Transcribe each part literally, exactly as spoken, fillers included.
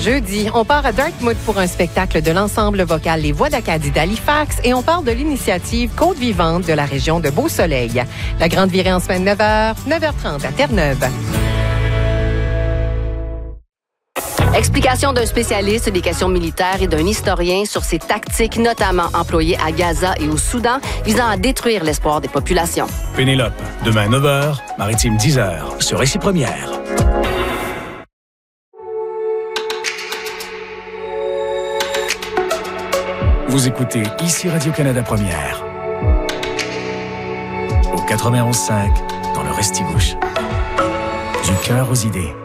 Jeudi, on part à Dartmouth pour un spectacle de l'ensemble vocal Les Voix d'Acadie d'Halifax et on parle de l'initiative Côte vivante de la région de Beau-Soleil. La grande virée en semaine neuf heures, neuf heures trente à Terre-Neuve. Explication d'un spécialiste des questions militaires et d'un historien sur ces tactiques notamment employées à Gaza et au Soudan visant à détruire l'espoir des populations. Pénélope, demain neuf heures, Maritime dix heures, sur Récit Première. Vous écoutez ici Radio-Canada Première. Au quatre-vingt-onze cinq, dans le Restigouche. Du cœur aux idées.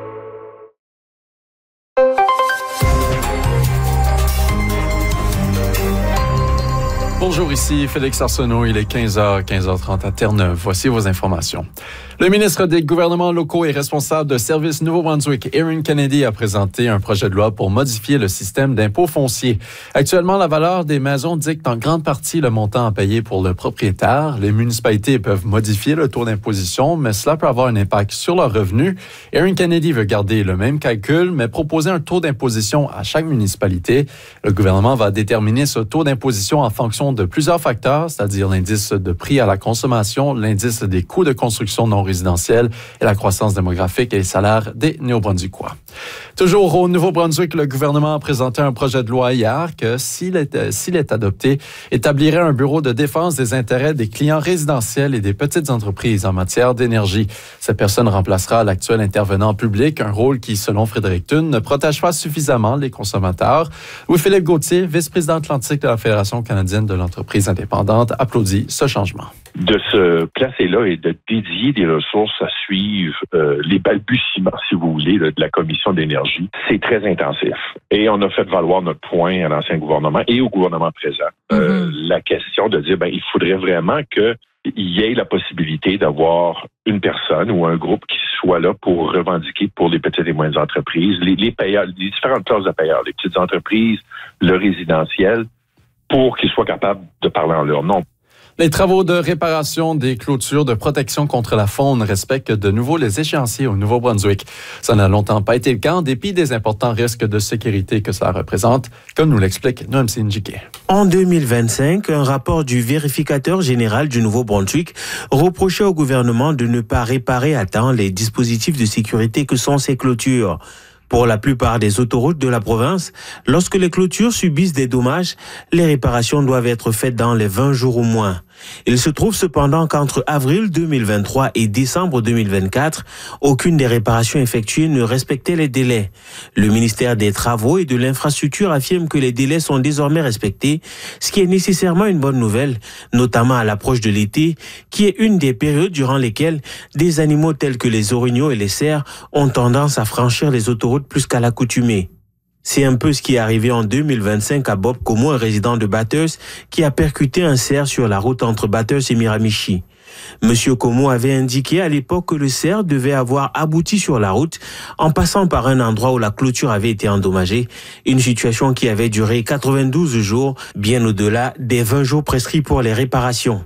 Bonjour, ici Félix Arsenault. Il est quinze heures, quinze heures trente à Terre-Neuve. Voici vos informations. Le ministre des gouvernements locaux et responsable de Service Nouveau-Brunswick, Erin Kennedy, a présenté un projet de loi pour modifier le système d'impôt foncier. Actuellement, la valeur des maisons dicte en grande partie le montant à payer pour le propriétaire. Les municipalités peuvent modifier le taux d'imposition, mais cela peut avoir un impact sur leurs revenus. Erin Kennedy veut garder le même calcul, mais proposer un taux d'imposition à chaque municipalité. Le gouvernement va déterminer ce taux d'imposition en fonction de plusieurs facteurs, c'est-à-dire l'indice de prix à la consommation, l'indice des coûts de construction non résidentielle et la croissance démographique et les salaires des Néo-Brunswickois. Toujours au Nouveau-Brunswick, le gouvernement a présenté un projet de loi hier que, s'il est, s'il est adopté, établirait un bureau de défense des intérêts des clients résidentiels et des petites entreprises en matière d'énergie. Cette personne remplacera l'actuel intervenant public, un rôle qui, selon Frédéric Thune, ne protège pas suffisamment les consommateurs. Louis-Philippe Gauthier, vice-président atlantique de la Fédération canadienne de l'entreprise indépendante, applaudit ce changement. De se placer là et de dédier des ressources à suivre euh, les balbutiements, si vous voulez, là, de la commission d'énergie, c'est très intensif. Et on a fait valoir notre point à l'ancien gouvernement et au gouvernement présent. Euh, mm-hmm. La question de dire, ben, il faudrait vraiment qu'il y ait la possibilité d'avoir une personne ou un groupe qui soit là pour revendiquer pour les petites et moyennes entreprises, les, les payeurs, les différentes classes de payeurs, les petites entreprises, le résidentiel, pour qu'ils soient capables de parler en leur nom. Les travaux de réparation des clôtures de protection contre la faune respectent de nouveau les échéanciers au Nouveau-Brunswick. Ça n'a longtemps pas été le cas en dépit des importants risques de sécurité que cela représente, comme nous l'explique Noam Sinjike. En deux mille vingt-cinq, un rapport du vérificateur général du Nouveau-Brunswick reprochait au gouvernement de ne pas réparer à temps les dispositifs de sécurité que sont ces clôtures. Pour la plupart des autoroutes de la province, lorsque les clôtures subissent des dommages, les réparations doivent être faites dans les vingt jours au moins. Il se trouve cependant qu'entre avril deux mille vingt-trois et décembre deux mille vingt-quatre, aucune des réparations effectuées ne respectait les délais. Le ministère des Travaux et de l'Infrastructure affirme que les délais sont désormais respectés, ce qui est nécessairement une bonne nouvelle, notamment à l'approche de l'été, qui est une des périodes durant lesquelles des animaux tels que les orignaux et les cerfs ont tendance à franchir les autoroutes plus qu'à l'accoutumée. C'est un peu ce qui est arrivé en deux mille vingt-cinq à Bob Como, un résident de Bathurst, qui a percuté un cerf sur la route entre Bathurst et Miramichi. Monsieur Como avait indiqué à l'époque que le cerf devait avoir abouti sur la route en passant par un endroit où la clôture avait été endommagée, une situation qui avait duré quatre-vingt-douze jours, bien au-delà des vingt jours prescrits pour les réparations.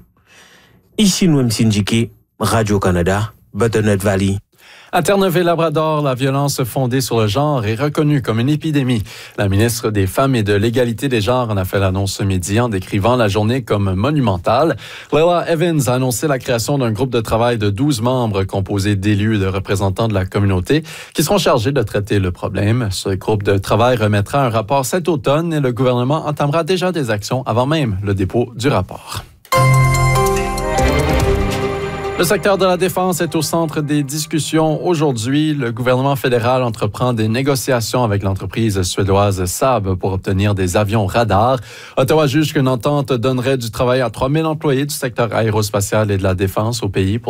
Ici Noam Sinjike, Radio-Canada, Butternut Valley. À Terre-Neuve et Labrador, la violence fondée sur le genre est reconnue comme une épidémie. La ministre des Femmes et de l'Égalité des genres en a fait l'annonce ce midi en décrivant la journée comme monumentale. Leila Evans a annoncé la création d'un groupe de travail de douze membres composé d'élus et de représentants de la communauté qui seront chargés de traiter le problème. Ce groupe de travail remettra un rapport cet automne et le gouvernement entamera déjà des actions avant même le dépôt du rapport. Le secteur de la défense est au centre des discussions aujourd'hui. Le gouvernement fédéral entreprend des négociations avec l'entreprise suédoise Saab pour obtenir des avions radars. Ottawa juge qu'une entente donnerait du travail à trois mille employés du secteur aérospatial et de la défense au pays pour